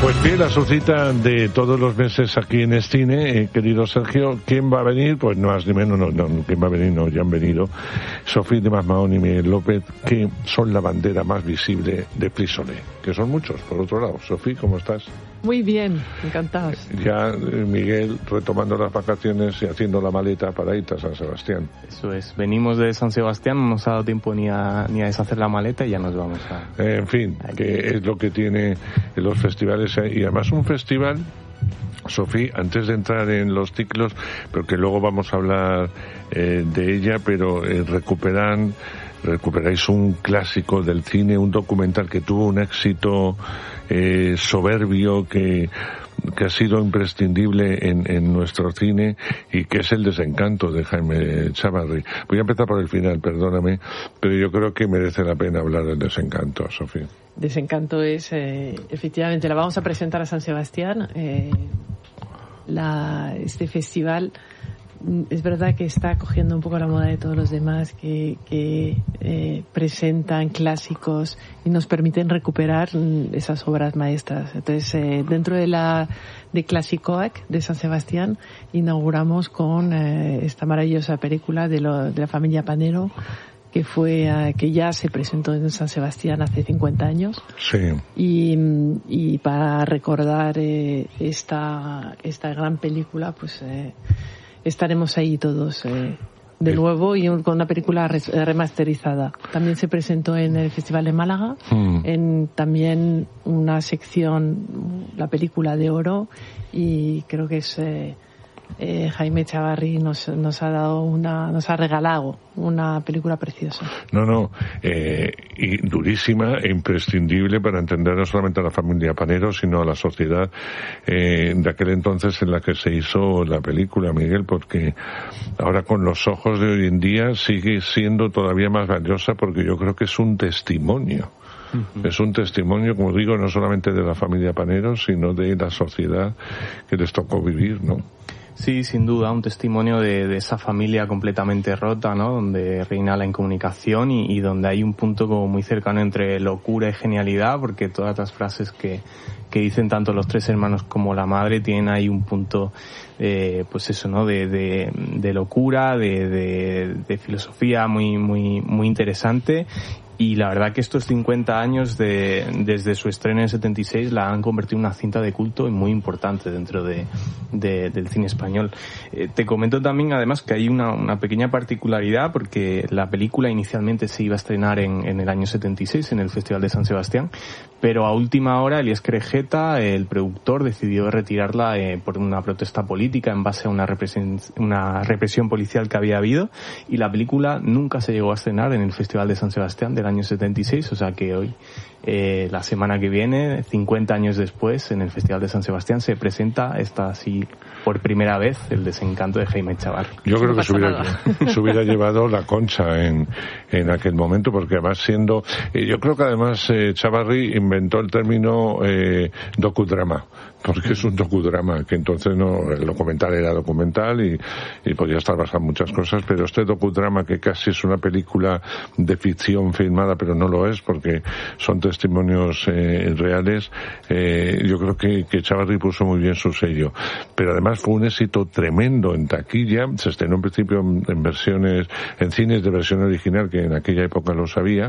Pues fiel a su cita de todos los meses aquí en Escine, querido Sergio, ¿quién va a venir? Pues no más ni menos, ¿quién va a venir? No, ya han venido Sofía de Masmaón y Miguel López, que son la bandera más visible de Frisolé, que son muchos, por otro lado. Sofía, ¿cómo estás? Muy bien, encantados. Ya Miguel retomando las vacaciones y haciendo la maleta para ir a San Sebastián. Eso es, venimos de San Sebastián, no nos ha dado tiempo ni a deshacer la maleta y ya nos vamos a... En fin, que es lo que tiene los festivales, y además un festival, Sofía, antes de entrar en los ciclos, pero que luego vamos a hablar de ella, pero recuperáis un clásico del cine, un documental que tuvo un éxito soberbio, que ha sido imprescindible en nuestro cine, y que es El desencanto de Jaime Chávarri. Voy a empezar por el final, perdóname, pero yo creo que merece la pena hablar del desencanto, Sofía. Desencanto es, efectivamente, la vamos a presentar a San Sebastián. Este festival es verdad que está cogiendo un poco la moda de todos los demás que presentan clásicos y nos permiten recuperar esas obras maestras. Entonces, dentro de Classicoac de San Sebastián, inauguramos con esta maravillosa película de la familia Panero, que ya se presentó en San Sebastián hace 50 años. Sí. Y para recordar esta gran película, pues estaremos ahí todos de nuevo, y con una película remasterizada. También se presentó en el Festival de Málaga, en también una sección, la película de oro, y creo que es Jaime Chávarri nos ha regalado una película preciosa. Y durísima e imprescindible para entender no solamente a la familia Panero, sino a la sociedad de aquel entonces en la que se hizo la película, Miguel, porque ahora con los ojos de hoy en día sigue siendo todavía más valiosa, porque yo creo que es un testimonio. Es un testimonio, como digo, no solamente de la familia Panero, sino de la sociedad que les tocó vivir, ¿no? Sí, sin duda, un testimonio de esa familia completamente rota, ¿no? Donde reina la incomunicación y donde hay un punto como muy cercano entre locura y genialidad, porque todas las frases que dicen tanto los tres hermanos como la madre tienen ahí un punto, pues eso, ¿no? De locura, de filosofía muy interesante. Y la verdad que estos 50 años desde su estreno en 76 la han convertido en una cinta de culto y muy importante dentro del cine español. Te comento también, además, que hay una pequeña particularidad, porque la película inicialmente se iba a estrenar en el año 76 en el Festival de San Sebastián, pero a última hora Elías Querejeta, el productor, decidió retirarla por una protesta política en base a una represión policial que había habido, y la película nunca se llegó a estrenar en el Festival de San Sebastián del año 76, o sea que hoy, la semana que viene, 50 años después, en el Festival de San Sebastián se presenta así por primera vez El desencanto de Jaime Chávarri. Yo creo que se hubiera llevado la concha en aquel momento, porque además yo creo que además Chávarri inventó el término docudrama, porque es un docudrama, que entonces el documental era documental y podía estar basado en muchas cosas, pero este docudrama, que casi es una película de ficción filmada, pero no lo es, porque son testimonios reales, yo creo que Chávarri puso muy bien su sello. Pero además fue un éxito tremendo en taquilla, se estrenó en principio en cines de versión original, que en aquella época lo sabía,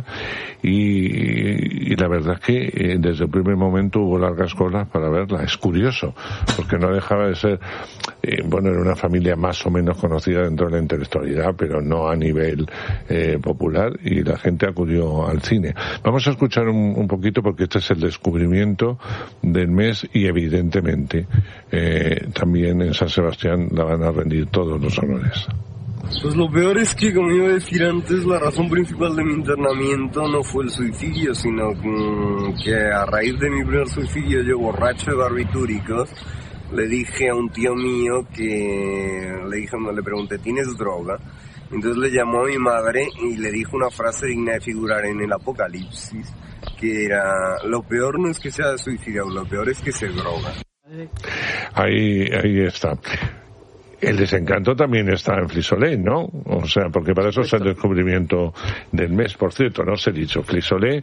y la verdad es que desde el primer momento hubo largas colas para verla. Es curioso, porque no dejaba de ser, era una familia más o menos conocida dentro de la intelectualidad, pero no a nivel popular, y la gente acudió al cine. Vamos a escuchar un poquito, porque este es el descubrimiento del mes, y evidentemente también en San Sebastián la van a rendir todos los honores. Pues lo peor es que, como iba a decir antes, la razón principal de mi internamiento no fue el suicidio, sino que a raíz de mi primer suicidio, yo, borracho de barbitúricos, le dije a un tío mío le pregunté, ¿tienes droga? Entonces le llamó a mi madre y le dijo una frase digna de figurar en el Apocalipsis, que era: lo peor no es que sea suicidio, lo peor es que se droga. Ahí está. El desencanto también está en Frisolé, ¿no? O sea, porque para eso es el descubrimiento del mes, por cierto, no os he dicho. Frisolé,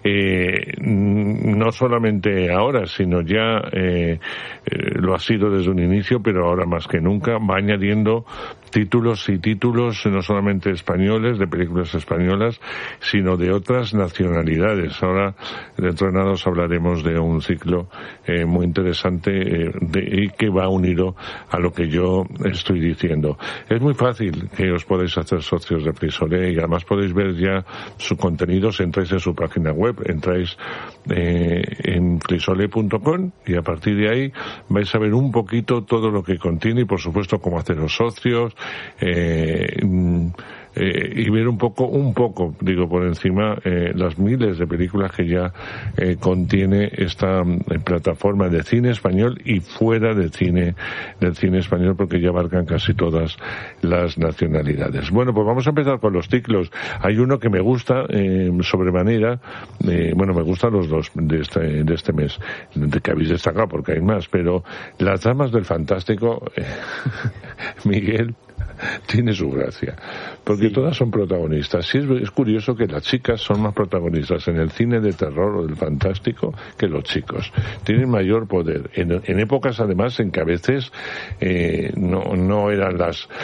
no solamente ahora, sino ya lo ha sido desde un inicio, pero ahora más que nunca va añadiendo títulos y títulos, no solamente españoles, de películas españolas, sino de otras nacionalidades. Ahora, dentro de nada, os hablaremos de un ciclo muy interesante y que va unido a lo que yo estoy diciendo. Es muy fácil que os podéis hacer socios de Frisolé y además podéis ver ya su contenido si entráis en su página web, entráis en frisolé.com y a partir de ahí vais a ver un poquito todo lo que contiene y por supuesto cómo haceros socios, y ver un poco, digo por encima, las miles de películas que ya contiene esta plataforma de cine español y fuera del cine español, porque ya abarcan casi todas las nacionalidades. Bueno, pues vamos a empezar con los ciclos. Hay uno que me gusta sobremanera, me gustan los dos de este mes, que habéis destacado porque hay más, pero Las Damas del Fantástico, Miguel, tiene su gracia, porque todas son protagonistas. Sí, es curioso que las chicas son más protagonistas en el cine de terror o del fantástico que los chicos. Tienen mayor poder. En épocas, además, en que a veces no eran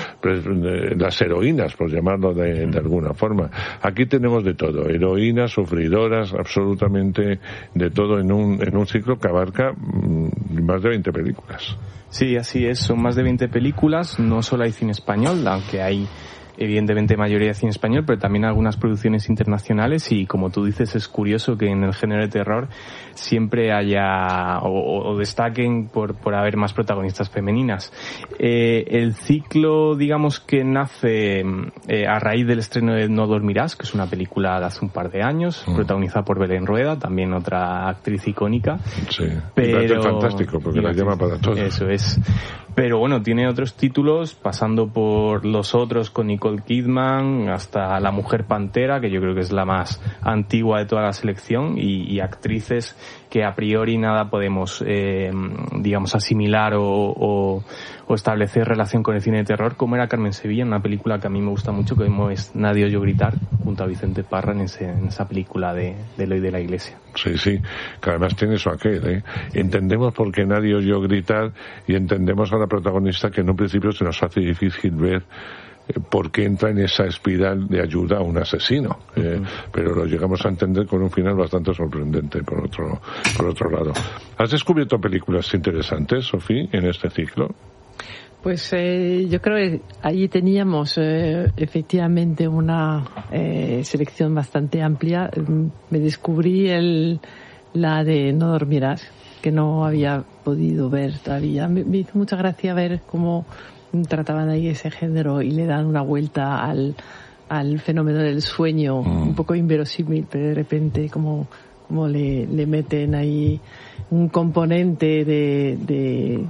las heroínas, por llamarlo de alguna forma. Aquí tenemos de todo. Heroínas, sufridoras, absolutamente de todo en un ciclo que abarca más de 20 películas. Sí, así es, son más de 20 películas, no solo hay cine español, aunque hay evidentemente mayoría de cine español, pero también algunas producciones internacionales y como tú dices es curioso que en el género de terror siempre haya o destaquen por haber más protagonistas femeninas. El ciclo, digamos que nace a raíz del estreno de No dormirás, que es una película de hace un par de años, protagonizada por Belén Rueda, también otra actriz icónica. Sí, pero fantástico, porque la llama para todo. Eso es. Pero bueno, tiene otros títulos, pasando por Los Otros con Nicole Kidman, hasta La Mujer Pantera, que yo creo que es la más antigua de toda la selección, y actrices que a priori nada podemos, digamos, asimilar o establecer relación con el cine de terror, como era Carmen Sevilla, en una película que a mí me gusta mucho, que es Nadie oyó gritar, junto a Vicente Parra en esa película de Eloy de la Iglesia. Sí, que además tiene su aquel, Entendemos por qué Nadie oyó gritar y entendemos a la protagonista que en un principio se nos hace difícil ver por qué entra en esa espiral de ayuda a un asesino, pero lo llegamos a entender con un final bastante sorprendente por otro lado. ¿Has descubierto películas interesantes, Sofía, en este ciclo? Pues yo creo que allí teníamos efectivamente una selección bastante amplia. Me descubrí la de No dormirás, que no había podido ver todavía. Me hizo mucha gracia ver cómo trataban ahí ese género y le dan una vuelta al fenómeno del sueño, un poco inverosímil, pero de repente como le meten ahí un componente de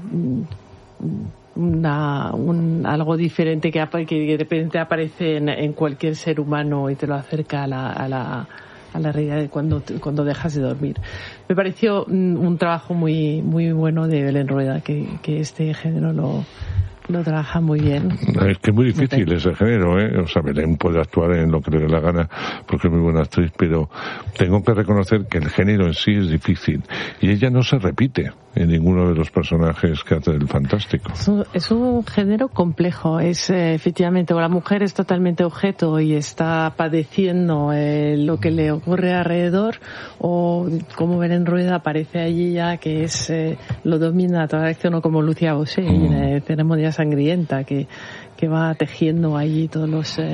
algo diferente que de repente aparece en cualquier ser humano y te lo acerca a la realidad de cuando dejas de dormir. Me pareció un trabajo muy muy bueno de Belén Rueda, que este género lo trabaja muy bien. Es que es muy difícil ese género, O sea, Belén puede actuar en lo que le dé la gana porque es muy buena actriz, pero tengo que reconocer que el género en sí es difícil y ella no se repite en ninguno de los personajes que hace el fantástico. Es un género complejo, efectivamente, la mujer es totalmente objeto y está padeciendo lo que le ocurre alrededor, o como Belén Rueda aparece allí ya que lo domina toda la acción, o como Lucia Bosé en Ceremonia Sangrienta, que va tejiendo allí todos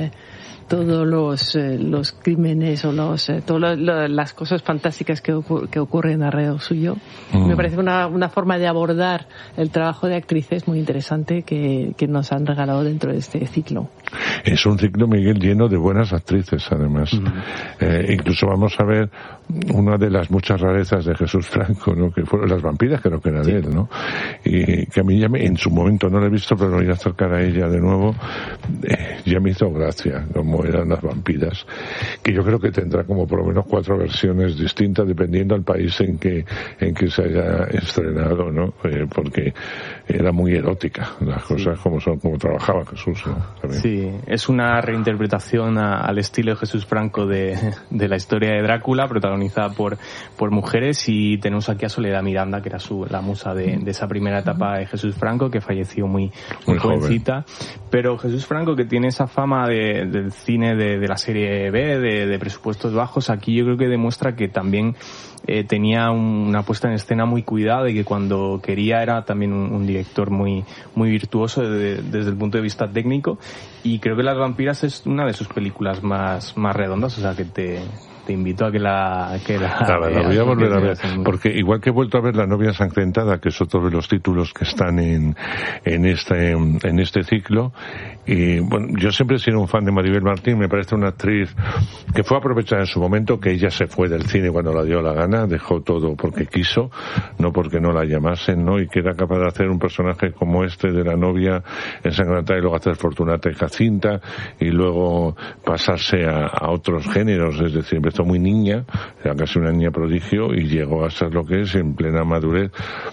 los crímenes o todas las cosas fantásticas que ocurren alrededor suyo. Me parece una forma de abordar el trabajo de actrices muy interesante que nos han regalado dentro de este ciclo. Es un ciclo, Miguel, lleno de buenas actrices, además. Incluso vamos a ver una de las muchas rarezas de Jesús Franco, ¿no? Que fueron Las vampiras, creo que era de él, ¿no? Y que a mí en su momento no la he visto, pero me voy a acercar a ella de nuevo. Ya me hizo gracia, como como eran las vampiras, que yo creo que tendrá como por lo menos 4 versiones distintas dependiendo del país en que se haya estrenado, ¿no? Porque era muy erótica las cosas como son, como trabajaba Jesús, ¿no? También. Sí, es una reinterpretación al estilo de Jesús Franco de la historia de Drácula, protagonizada por mujeres, y tenemos aquí a Soledad Miranda, que era la musa de esa primera etapa de Jesús Franco, que falleció muy jovencita. Pero Jesús Franco, que tiene esa fama del cine de la serie B, de presupuestos bajos, aquí yo creo que demuestra que también tenía una puesta en escena muy cuidada, y que cuando quería era también un director muy virtuoso desde el punto de vista técnico. Y creo que Las vampiras es una de sus películas más redondas, o sea que te invito a que la voy a volver a ver, porque igual que he vuelto a ver La novia ensangrentada, que es otro de los títulos que están en este ciclo, y bueno, yo siempre he sido un fan de Maribel Martín, me parece una actriz que fue aprovechada en su momento, que ella se fue del cine cuando la dio la gana, dejó todo porque quiso, no porque no la llamasen, ¿no? Y que era capaz de hacer un personaje como este de la novia ensangrentada, y luego hacer Fortunata y Jacinta, y luego pasarse a otros géneros, es decir, empezó muy niña, era casi una niña prodigio, y llegó a ser lo que es en plena madurez,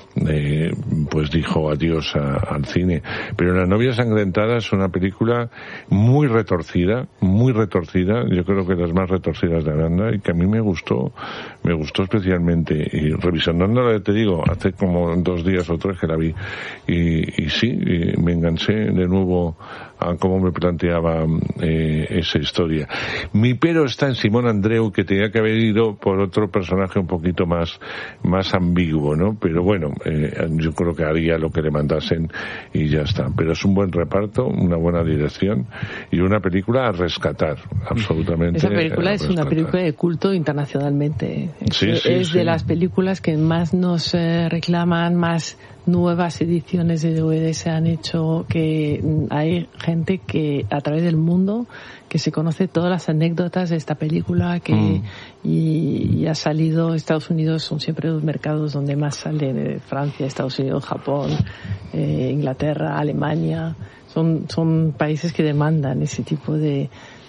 pues dijo adiós al cine. Pero La novia ensangrentada es una película muy retorcida, yo creo que las más retorcidas de Aranda, y que a mí me gustó especialmente, y revisionándola, te digo, hace como 2 días o 3 que la vi, y sí, me enganché de nuevo a cómo me planteaba esa historia. Mi pero está en Simón Andreu, que tenía que haber ido por otro personaje un poquito más ambiguo, ¿no? Pero bueno, yo creo que haría lo que le mandasen y ya está. Pero es un buen reparto, una buena dirección y una película a rescatar, absolutamente. Esa película es una película de culto internacionalmente. Es de las películas que más nos reclaman, más nuevas ediciones de DVD se han hecho, que hay gente que a través del mundo que se conoce todas las anécdotas de esta película, que y ha salido. Estados Unidos son siempre los mercados donde más sale, Francia, Estados Unidos, Japón, Inglaterra, Alemania, son países que demandan ese tipo de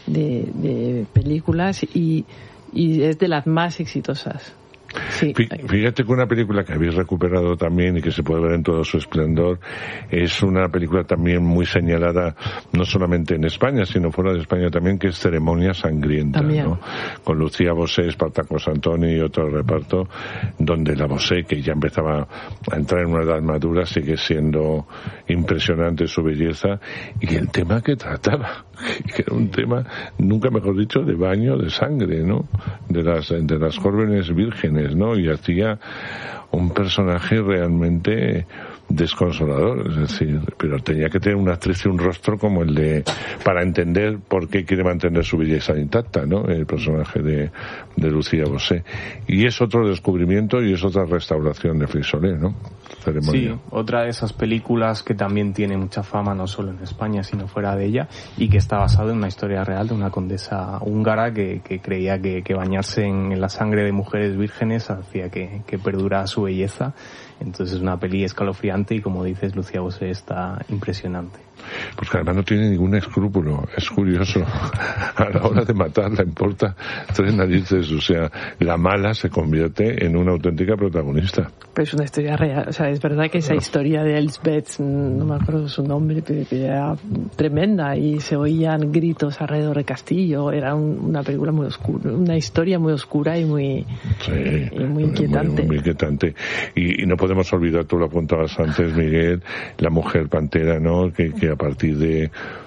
películas, y es de las más exitosas. Sí. Fíjate que una película que habéis recuperado también y que se puede ver en todo su esplendor es una película también muy señalada, no solamente en España, sino fuera de España también, que es Ceremonia sangrienta, ¿no? Con Lucía Bosé, Espartacos Antoni y otro reparto, donde la Bosé, que ya empezaba a entrar en una edad madura, sigue siendo impresionante su belleza, y el tema que trataba, que era un tema, nunca mejor dicho, de baño de sangre, ¿no? De las jóvenes vírgenes, ¿no? Y hacía un personaje realmente desconsolador, es decir, pero tenía que tener una actriz y un rostro como el de, para entender por qué quiere mantener su belleza intacta, ¿no? El personaje de Lucía Bosé. Y es otro descubrimiento y es otra restauración de Frisolé, ¿no? Ceremonia. Sí, otra de esas películas que también tiene mucha fama, no solo en España, sino fuera de ella, y que está basado en una historia real de una condesa húngara que creía que bañarse en la sangre de mujeres vírgenes hacía que perdurara su belleza. Entonces es una peli escalofriante, y como dices, Lucía Bosé está impresionante. Porque además no tiene ningún escrúpulo, es curioso. A la hora de matar le importa 3 narices, o sea, la mala se convierte en una auténtica protagonista. Pero es una historia real, o sea, es verdad que esa historia de Elsbeth, no me acuerdo su nombre, pero era tremenda, y se oían gritos alrededor del castillo. Era una película muy oscura, una historia muy oscura y muy inquietante. Muy inquietante. Y no podemos olvidar, tú lo apuntabas antes, Miguel, La mujer pantera, ¿no? Que a partir de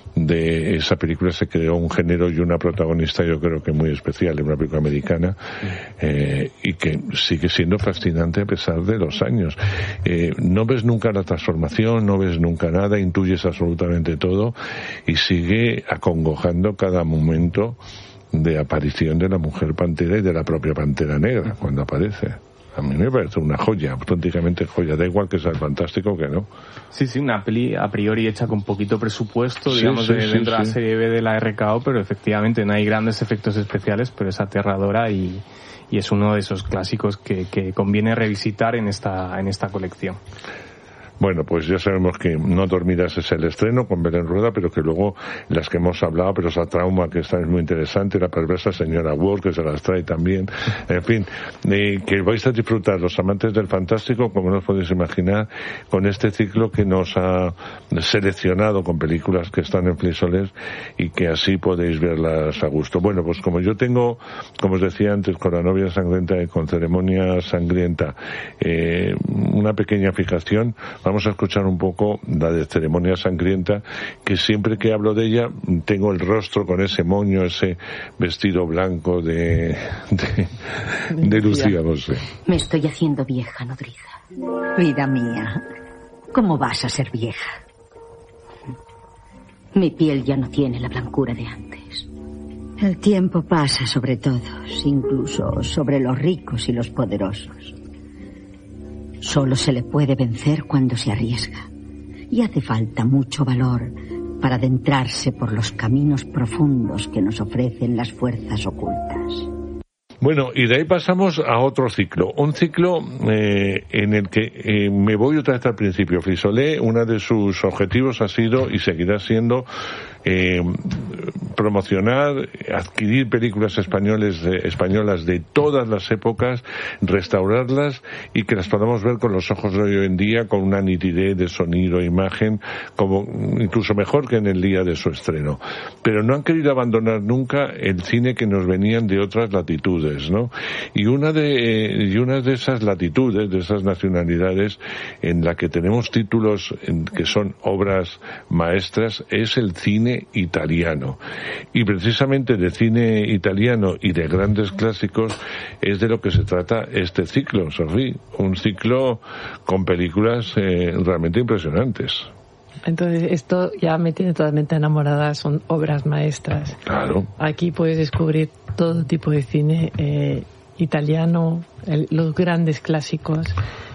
esa película se creó un género y una protagonista, yo creo que muy especial, en una película americana, y que sigue siendo fascinante a pesar de los años. No ves nunca la transformación, no ves nunca nada, intuyes absolutamente todo, y sigue acongojando cada momento de aparición de la mujer pantera y de la propia Pantera Negra cuando aparece. A mí me parece una joya, auténticamente joya. Da igual que sea fantástico que no. Sí, una peli a priori hecha con poquito presupuesto, digamos, dentro de la serie B de la RKO, pero efectivamente no hay grandes efectos especiales, pero es aterradora, y es uno de esos clásicos que conviene revisitar en esta colección. Bueno, pues ya sabemos que No dormirás es el estreno con Belén Rueda, pero que luego las que hemos hablado, pero esa Trauma, que esta es muy interesante, La perversa señora Ward, que se las trae también, en fin, que vais a disfrutar los amantes del fantástico, como no os podéis imaginar, con este ciclo que nos ha seleccionado con películas que están en Flisoles y que así podéis verlas a gusto. Bueno, pues como yo tengo, como os decía antes, con La novia sangrienta y con Ceremonia sangrienta, una pequeña fijación, vamos a escuchar un poco la de Ceremonia sangrienta, que siempre que hablo de ella tengo el rostro con ese moño, ese vestido blanco de Lucía Bosé. Me estoy haciendo vieja, nodriza. Vida mía, ¿cómo vas a ser vieja? Mi piel ya no tiene la blancura de antes. El tiempo pasa sobre todos, incluso sobre los ricos y los poderosos. Solo se le puede vencer cuando se arriesga. Y hace falta mucho valor para adentrarse por los caminos profundos que nos ofrecen las fuerzas ocultas. Bueno, y de ahí pasamos a otro ciclo. Un ciclo en el que me voy otra vez al principio. Flisolé, uno de sus objetivos ha sido y seguirá siendo promocionar, adquirir películas españolas de todas las épocas, restaurarlas y que las podamos ver con los ojos de hoy en día, con una nitidez de sonido e imagen, como incluso mejor que en el día de su estreno. Pero no han querido abandonar nunca el cine que nos venían de otras latitudes, ¿no? Y una de esas latitudes, de esas nacionalidades en la que tenemos títulos que son obras maestras, es el cine italiano. Y precisamente de cine italiano y de grandes clásicos es de lo que se trata este ciclo, Sofía. Un ciclo con películas realmente impresionantes. Entonces, esto ya me tiene totalmente enamorada, son obras maestras. Claro. Aquí puedes descubrir todo tipo de cine italiano, los grandes clásicos,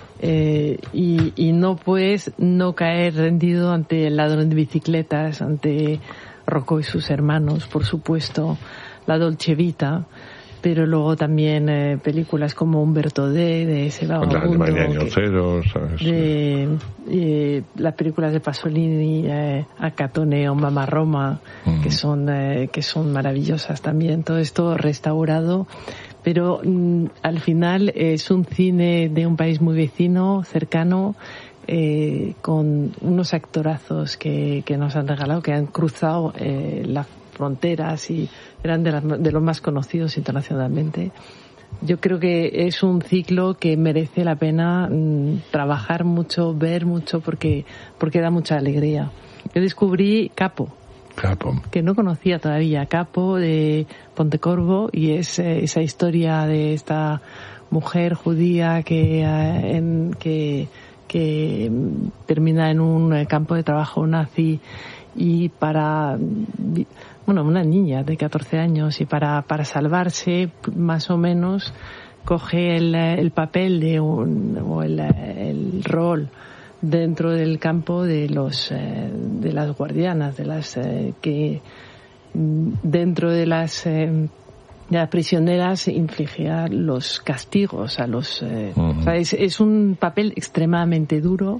y no puedes no caer rendido ante El ladrón de bicicletas, ante Rocco y sus hermanos, por supuesto, La Dolce Vita, pero luego también películas como Umberto D. de ese vagabundo, las películas de Pasolini, Acatone o Mamma Roma, que son maravillosas también. Todo esto restaurado, pero al final es un cine de un país muy vecino, cercano, con unos actorazos que nos han regalado, que han cruzado las fronteras y eran de los más conocidos internacionalmente. Yo creo que es un ciclo que merece la pena trabajar mucho, ver mucho, porque da mucha alegría. Yo descubrí Capo, que no conocía todavía, Capo de Pontecorvo, y es esa historia de esta mujer judía que termina en un campo de trabajo nazi, y una niña de 14 años, y para salvarse más o menos coge el papel el rol dentro del campo de las guardianas, de las que dentro de las prisioneras infligía los castigos a los o sea, es un papel extremadamente duro,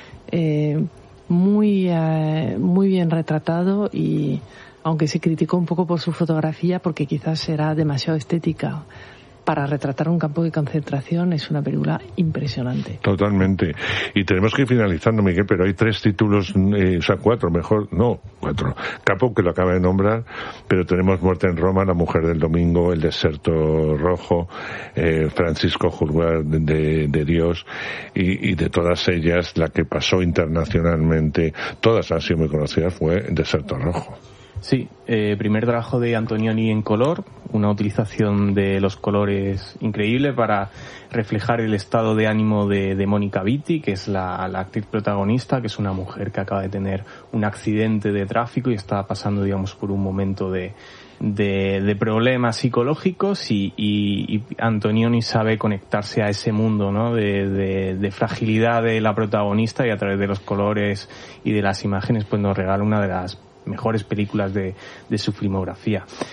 muy bien retratado, y aunque se criticó un poco por su fotografía porque quizás era demasiado estética para retratar un campo de concentración, es una película impresionante. Totalmente. Y tenemos que ir finalizando, Miguel, pero hay 3 títulos, cuatro. Capo, que lo acaba de nombrar, pero tenemos Muerte en Roma, La mujer del domingo, El desierto rojo, Francisco Juzgar de Dios, y de todas ellas, la que pasó internacionalmente, todas han sido muy conocidas, fue El desierto rojo. Sí, primer trabajo de Antonioni en color, una utilización de los colores increíble para reflejar el estado de ánimo de Mónica Vitti, que es la actriz protagonista, que es una mujer que acaba de tener un accidente de tráfico y está pasando, digamos, por un momento de problemas psicológicos, y Antonioni sabe conectarse a ese mundo, ¿no?, de fragilidad de la protagonista, y a través de los colores y de las imágenes pues nos regala una de las mejores películas de su filmografía.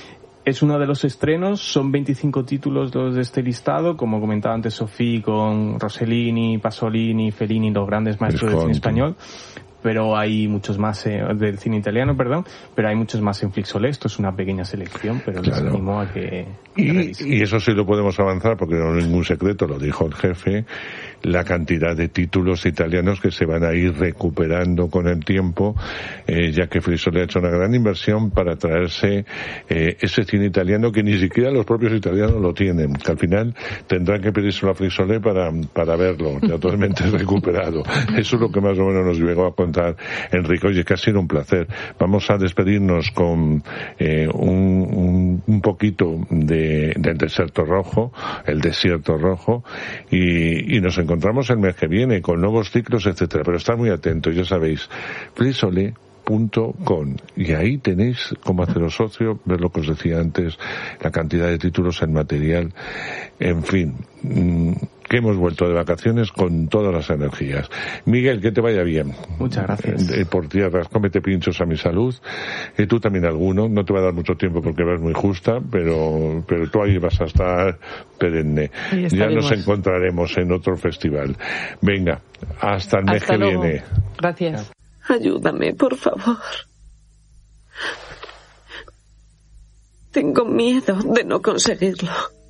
Es uno de los estrenos, son 25 títulos los de este listado, como comentaba antes Sofía, con Rossellini, Pasolini, Fellini, los grandes maestros del cine español. Pero hay muchos más, del cine italiano, perdón, pero hay muchos más en Flixolé. Esto es una pequeña selección, pero les animo a que y eso sí lo podemos avanzar, porque no es ningún secreto, lo dijo el jefe, la cantidad de títulos italianos que se van a ir recuperando con el tiempo, ya que Flixolé ha hecho una gran inversión para traerse ese cine italiano que ni siquiera los propios italianos lo tienen, que al final tendrán que pedírselo a Flixolé para verlo, totalmente recuperado. Eso es lo que más o menos nos llegó a contar Enrique. Oye, que ha sido un placer. Vamos a despedirnos con un poquito del desierto rojo, el desierto rojo, y nos encontramos el mes que viene con nuevos ciclos, etcétera. Pero estad muy atentos, ya sabéis, Flixolé.com, y ahí tenéis cómo haceros socio, ver lo que os decía antes, la cantidad de títulos, el material, en fin, que hemos vuelto de vacaciones con todas las energías. Miguel, que te vaya bien. Muchas gracias. Por tierras, cómete pinchos a mi salud, y tú también alguno, no te va a dar mucho tiempo porque vas muy justa, pero tú ahí vas a estar perenne. Ya nos encontraremos en otro festival. Venga, hasta el mes que viene. Gracias. Ayúdame, por favor. Tengo miedo de no conseguirlo.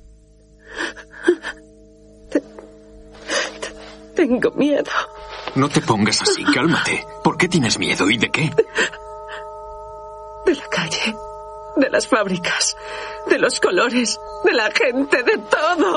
Tengo miedo. No te pongas así, cálmate. ¿Por qué tienes miedo y de qué? De la calle, de las fábricas, de los colores, de la gente, de todo.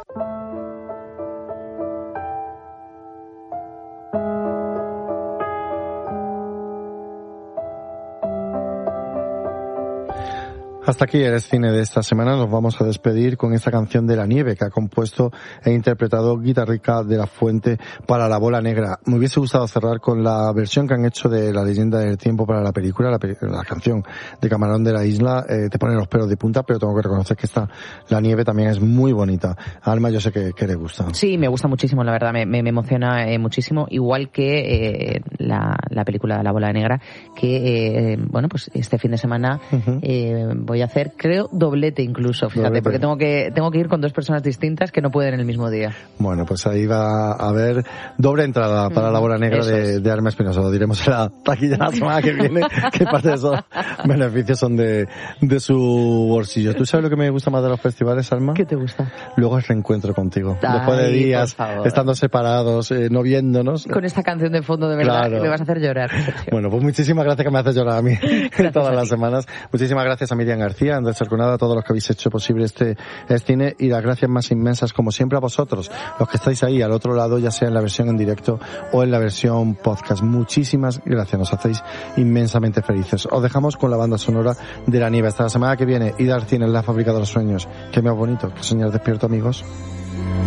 Hasta aquí el cine de esta semana. Nos vamos a despedir con esta canción de La Nieve que ha compuesto e interpretado Guitarrica de la Fuente para La Bola Negra. Me hubiese gustado cerrar con la versión que han hecho de La Leyenda del Tiempo para la película, la canción de Camarón de la Isla. Te pone los pelos de punta, pero tengo que reconocer que La Nieve también es muy bonita. Alma, yo sé que le gusta. Sí, me gusta muchísimo, la verdad, me emociona muchísimo, igual que la película La Bola Negra, que bueno, pues este fin de semana voy a hacer, creo, doblete incluso, fíjate, porque tengo que ir con dos personas distintas que no pueden el mismo día. Bueno, pues ahí va a haber doble entrada para La Bola Negra de Alma Espinosa. Lo diremos en la taquilla la semana que viene, que parte de esos beneficios son de su bolsillo. ¿Tú sabes lo que me gusta más de los festivales, Alma? ¿Qué te gusta? Luego el reencuentro contigo. Después de días estando separados, no viéndonos. Con esta canción de fondo, de verdad, claro. Me vas a hacer llorar, Sergio. Bueno, pues muchísimas gracias, que me haces llorar a mí todas las semanas. Muchísimas gracias a Miriam García, a Andrés Arconada, a todos los que habéis hecho posible este cine, y las gracias más inmensas, como siempre, a vosotros, los que estáis ahí al otro lado, ya sea en la versión en directo o en la versión podcast. Muchísimas gracias, nos hacéis inmensamente felices. Os dejamos con la banda sonora de La Nieve. Hasta la semana que viene. Id al cine, en la fábrica de los sueños. Que más bonito que soñar despierto, amigos.